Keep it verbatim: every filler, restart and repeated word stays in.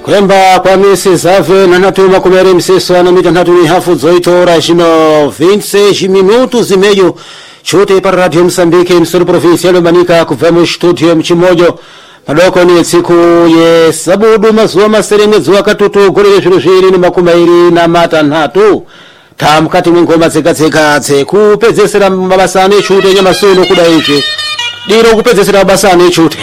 Kwemba kwa Missus Ave na natuma kumere mseso na mita ntatu ni hafu zoitora shino vince minutos zimeyo chote para Radio Msambiki msuru provincial manika kuvemu studio mchimojo padoko ni siku ye sabudu mazuwa maserenge zuwa katutu gulile shurishiri ni makumairi na mata ntatu tamkati mwingoma zeka zeka ze kupezesera mabasane chute nyama sunu kuda ichi diro kupezesera mabasane chute